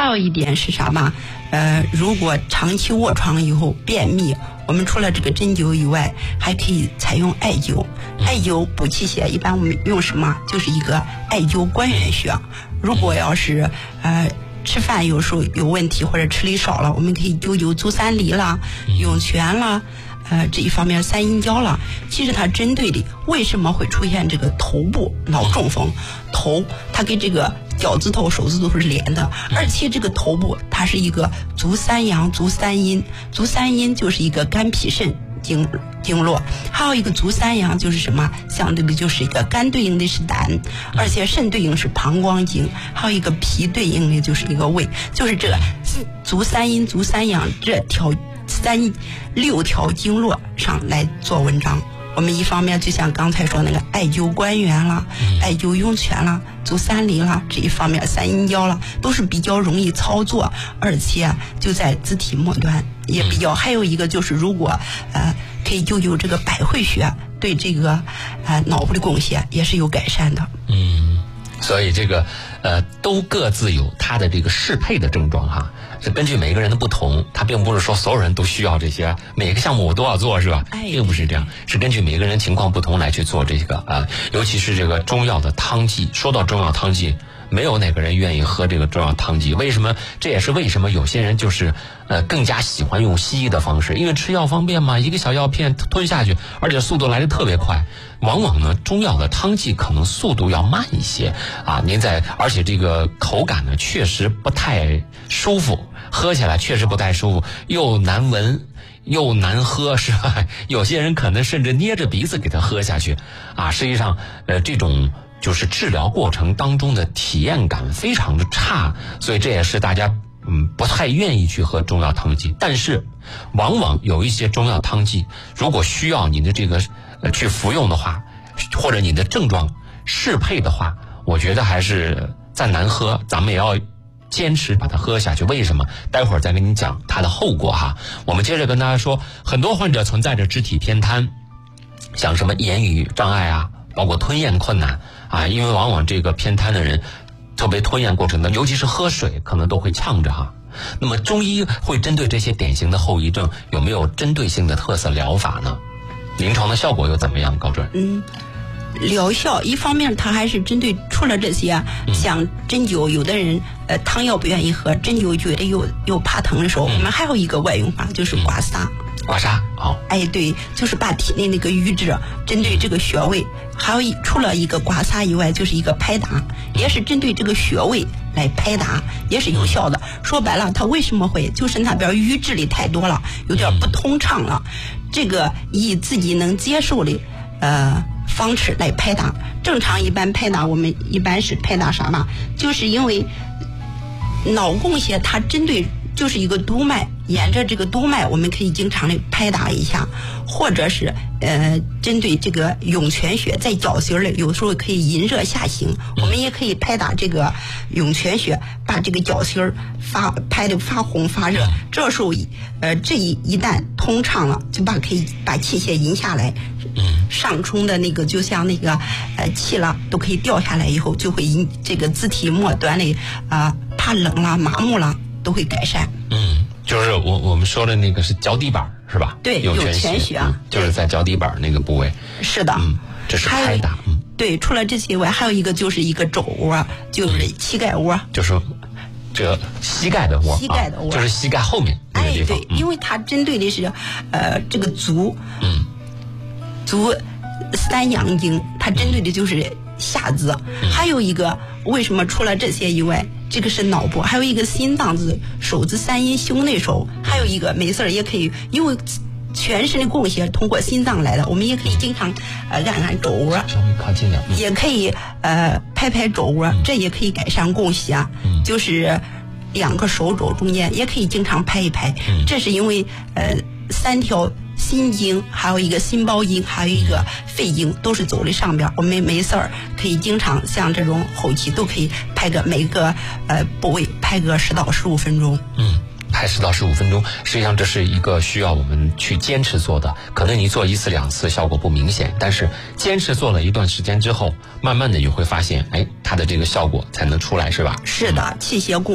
还有一点是啥嘛？如果长期卧床以后便秘，我们除了这个针灸以外，还可以采用艾灸。艾灸补气血，一般我们用什么？就是一个艾灸关元穴。如果要是吃饭有时候有问题或者吃的少了，我们可以灸灸足三里啦、涌泉啦。这一方面三阴交了，其实它针对的为什么会出现这个头部脑中风？头它跟这个脚趾头、手指头是连的，而且这个头部它是一个足三阳、足三阴，足三阴就是一个肝脾肾经络，还有一个足三阳就是什么？相对的就是一个肝对应的是胆，而且肾对应是膀胱经，还有一个脾对应的就是一个胃，就是这个足三阴、足三阳这6条经络上来做文章。我们一方面就像刚才说那个艾灸关元啦、艾灸涌泉啦、足三里啦，这一方面三阴交啦，都是比较容易操作，而且就在肢体末端也比较。还有一个就是如果可以灸灸这个百会穴，对这个脑部的供血也是有改善的。 所以这个都各自有它的这个适配的症状哈，是根据每个人的不同，它并不是说所有人都需要这些，每个项目我都要做是吧？并不是这样，是根据每个人情况不同来去做这个尤其是这个中药的汤剂。说到中药汤剂，没有哪个人愿意喝这个中药汤剂，为什么？这也是为什么有些人就是更加喜欢用西医的方式，因为吃药方便嘛，一个小药片吞下去，而且速度来得特别快。往往呢，中药的汤剂可能速度要慢一些而且这个口感呢确实不太舒服，喝起来确实不太舒服，又难闻又难喝是吧？有些人可能甚至捏着鼻子给它喝下去实际上这种就是治疗过程当中的体验感非常的差，所以这也是大家不太愿意去喝中药汤剂。但是往往有一些中药汤剂，如果需要你的这个去服用的话，或者你的症状适配的话，我觉得还是再难喝咱们也要坚持把它喝下去。为什么？待会儿再跟你讲它的后果哈。我们接着跟大家说，很多患者存在着肢体偏瘫，像什么言语障碍包括吞咽困难因为往往这个偏瘫的人特别吞咽过程中，尤其是喝水可能都会呛着那么中医会针对这些典型的后遗症有没有针对性的特色疗法呢？临床的效果又怎么样？高准？ 疗效一方面它还是针对除了这些像针灸，有的人汤药不愿意喝，针灸觉得又怕疼的时候，我们还有一个外用法就是刮痧。 刮痧对，就是把体内那个瘀滞针对这个穴位，还有除了一个刮痧以外，就是一个拍打，也是针对这个穴位来拍打，也是有效的。说白了，它为什么会就是那边瘀滞的太多了，有点不通畅了，这个以自己能接受的方式来拍打。正常一般拍打，我们一般是拍打啥嘛？就是因为脑供血它针对就是一个督脉，沿着这个督脉我们可以经常的拍打一下，或者是针对这个涌泉穴在脚心儿里，有时候可以引热下行，我们也可以拍打这个涌泉穴，把这个脚心儿拍得发红发热，这时候这一旦通畅了，就可以把气血引下来，上冲的那个就像那个气了都可以掉下来，以后就会引这个肢体末端的怕冷啦、麻木啦都会改善。 就是我们说的那个是脚底板是吧？ 对，涌泉穴就是在脚底板那个部位。 是的， 这是拍打。 对，除了这些以外，还有一个就是一个肘窝，就是膝盖窝， 就是这个膝盖的窝，就是膝盖后面那个地方。 对，因为它针对的是这个足三阳经，它针对的就是下肢。还有一个，为什么除了这些以外，这个是脑部，还有一个心脏子、手指三阴胸内手，还有一个没事也可以，因为全身的供血通过心脏来的，我们也可以经常按按肘窝， 稍微靠近点， 也可以拍拍肘窝，这也可以改善供血。就是2个手肘中间也可以经常拍一拍，这是因为3条心经，还有一个心包经，还有一个肺经，都是走的上边。我们没事儿可以经常像这种后期都可以拍个每个部位拍个10到15分钟。 拍10到15分钟，实际上这是一个需要我们去坚持做的。可能你做1次2次效果不明显，但是坚持做了一段时间之后，慢慢的你会发现，它的这个效果才能出来，是吧？ 是的，气血供血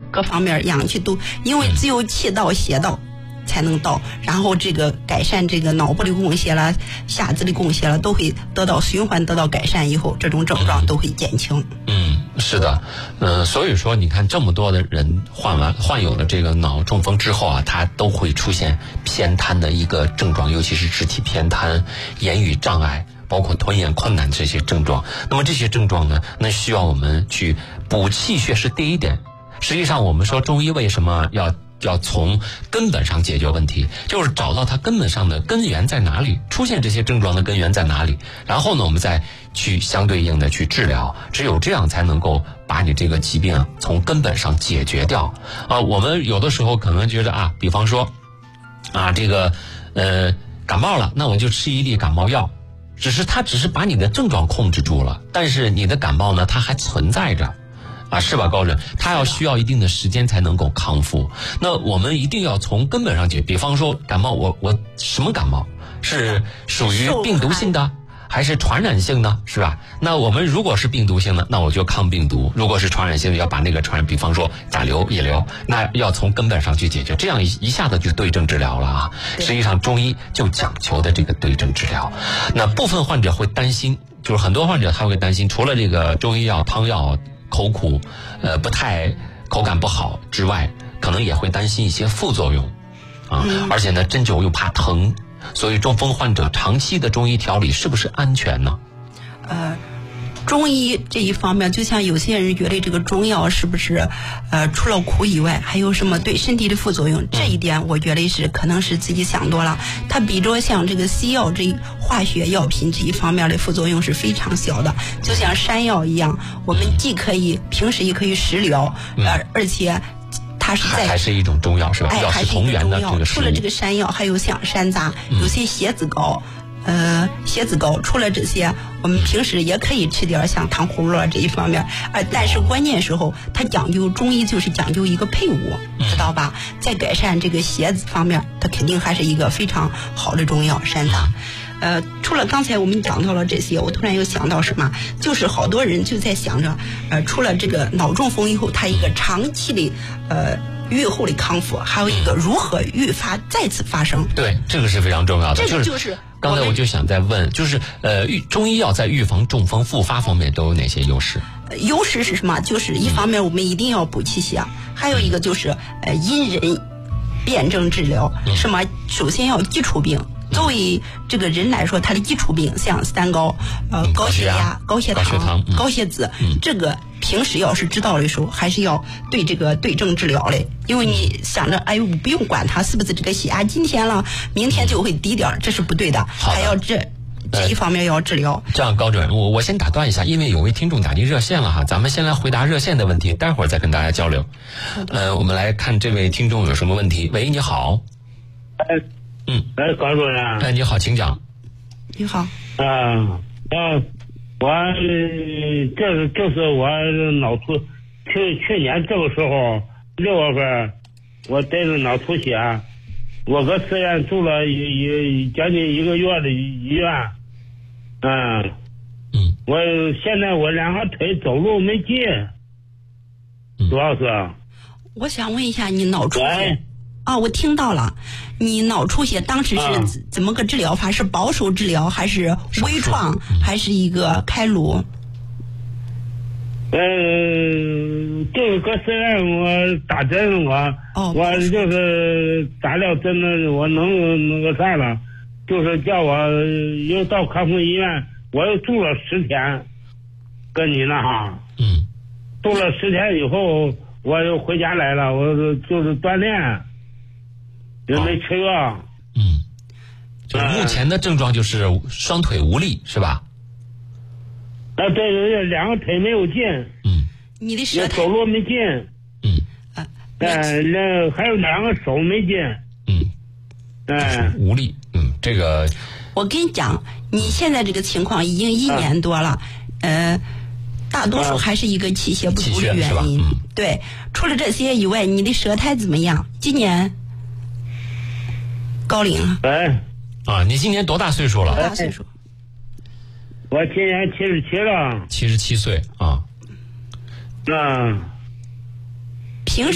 各方面氧气都，因为只有气到血道才能到，然后这个改善这个脑部的供血了、下肢的供血了，都会得到循环得到改善以后，这种症状都会减轻。 是的，所以说你看这么多的人患有了这个脑中风之后啊，他都会出现偏瘫的一个症状，尤其是肢体偏瘫、言语障碍，包括吞咽困难这些症状。那么这些症状呢，那需要我们去补气血是第一点。实际上我们说中医为什么要从根本上解决问题，就是找到它根本上的根源在哪里，出现这些症状的根源在哪里，然后呢我们再去相对应的去治疗，只有这样才能够把你这个疾病从根本上解决掉。我们有的时候可能觉得比方说这个感冒了，那我就吃一粒感冒药，它只是把你的症状控制住了，但是你的感冒呢它还存在着是吧，高人？它需要一定的时间才能够康复。那我们一定要从根本上解决。比方说感冒，我什么感冒？是属于病毒性的还是传染性的，是吧？那我们如果是病毒性的，那我就抗病毒；如果是传染性的，要把那个比方说甲流、乙流，那要从根本上去解决，这样一下子就对症治疗了实际上中医就讲求的这个对症治疗。那部分患者会担心，就是很多患者他会担心，除了这个中医药、汤药口苦不太口感不好之外，可能也会担心一些副作用而且呢针灸又怕疼，所以中风患者长期的中医调理是不是安全呢？ 中医这一方面，就像有些人觉得这个中药是不是除了苦以外还有什么对身体的副作用，这一点我觉得是可能是自己想多了。它比着像这个西药这化学药品这一方面的副作用是非常小的，就像山药一样，我们既可以平时也可以食疗，而且它是还是一种中药是吧？药食同源的这个除了这个山药，还有像山楂，有些蝎子膏。蝎子膏，除了这些，我们平时也可以吃点像糖葫芦这一方面，但是关键时候它讲究中医就是讲究一个配伍，知道吧？在改善这个蝎子方面，它肯定还是一个非常好的中药山楂。除了刚才我们讲到了这些，我突然又想到什么，就是好多人就在想着，除了这个脑中风以后，它一个长期的愈后的康复，还有一个如何预防再次发生。 对，这个是非常重要的。 这个就是刚才我就想再问，就是中医药在预防中风复发方面都有哪些优势？ 优势是什么？就是一方面我们一定要补气血，还有一个就是因人辩证治疗。什么？首先要基础病。作为这个人来说，他的基础病像三高，高血压、高血糖、高血脂，这个平时要是知道的时候，还是要对这个对症治疗嘞。因为你想着，我不用管他是不是这个血压今天了，明天就会低点，这是不对的，还要这一方面要治疗。 这样高准，我先打断一下，因为有位听众打进热线了咱们先来回答热线的问题，待会儿再跟大家交流。我们来看这位听众有什么问题。喂，你好。 高主任。 你好，请讲。 你好。 我就是我脑出，去年这个时候6月份，我得了脑出血，我搁四院住了将近1个月的医院。我现在我两个腿走路没劲，主要是。 我想问一下，你脑出血？我听到了，你脑出血当时是怎么个治疗法？是保守治疗还是微创，还是一个开颅？ 就是搁四院我打针，我就是打了针了，我能那个啥了，就是叫我又到康复医院，我又住了10天，跟你那哈。住了10天以后，我又回家来了，我就是锻炼。也没吃药。 就是目前的症状就是双腿无力，是吧？ 对，两个腿没有劲。 你的舌走路没劲。那还有两个手没劲。 无力。这个。 我跟你讲，你现在这个情况已经1年多了，大多数还是一个气血不足的原因。对，除了这些以外，你的舌苔怎么样？今年高龄你今年多大岁数了？ 多大岁数？ 我今年77了。 77岁平时